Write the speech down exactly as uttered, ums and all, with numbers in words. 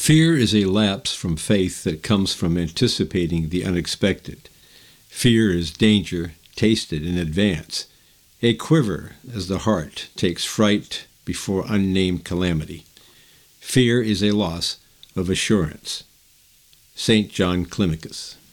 Fear is a lapse from faith that comes from anticipating the unexpected. Fear is danger tasted in advance, a quiver as the heart takes fright before unnamed calamity. Fear is a loss of assurance. Saint John Climacus.